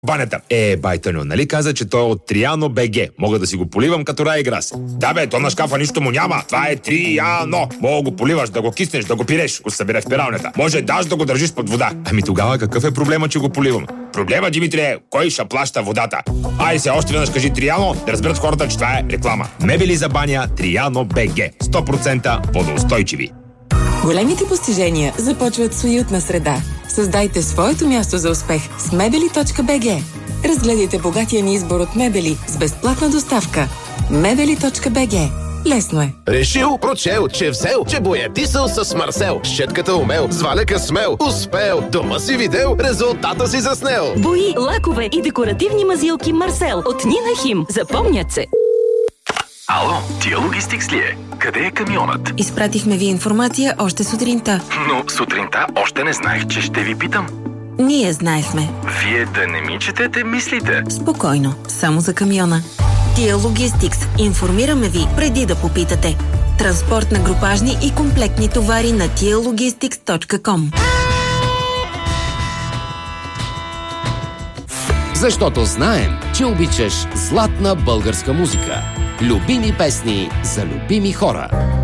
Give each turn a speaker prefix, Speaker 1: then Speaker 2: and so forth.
Speaker 1: банята. Байтъньо, нали каза, че той е от Триано БГ. Мога да си го поливам като Райграс. Да бе, то на шкафа нищо му няма. Това е Триано. Мога го поливаш, да го киснеш, да го пиреш, го събере в пиралнята. Може даже да го държиш под вода. Ами тогава какъв е проблема, че го поливам? Проблема, Димитри, е кой ще плаща водата. Ай се, още веднъж кажи Триано, да разберат хората, че това е реклама. Мебели за баня Триано БГ. 100% водоустойчиви.
Speaker 2: Големите постижения започват с уютна среда. Създайте своето място за успех с mebeli.bg. Разгледайте богатия ни избор от мебели с безплатна доставка. mebeli.bg. Лесно е.
Speaker 3: Решил, прочел, че взел, че боядисал с Марсел. Щетката умел, с валека смел, успел. Дома си видел, резултата си заснел.
Speaker 4: Бои, лакове и декоративни мазилки Марсел от Нина Хим. Запомнят се.
Speaker 5: Ало, Тия Логистикс ли е? Къде е камионът?
Speaker 2: Изпратихме ви информация още сутринта.
Speaker 5: Но сутринта още не знаех, че ще ви питам.
Speaker 2: Ние знаехме.
Speaker 5: Вие да не ми четете мислите.
Speaker 2: Спокойно, само за камиона. Тия Логистикс. Информираме ви преди да попитате. Транспорт на групажни и комплектни товари на tialogistics.com.
Speaker 6: Защото знаем, че обичаш златна българска музика. Любими песни за любими хора.